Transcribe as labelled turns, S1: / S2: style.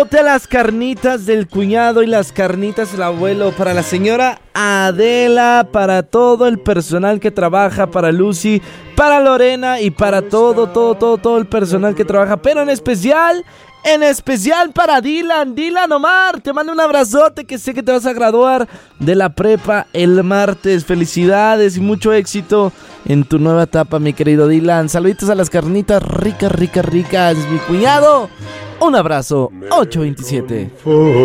S1: Las carnitas del cuñado y las carnitas del abuelo para la señora Adela, para todo el personal que trabaja, para Lucy, para Lorena y para todo el personal que trabaja, pero en especial para Dylan Omar, te mando un abrazote, que sé que te vas a graduar de la prepa el martes. Felicidades y mucho éxito en tu nueva etapa, mi querido Dylan. Saluditos a las carnitas ricas, mi cuñado. Un abrazo, 827.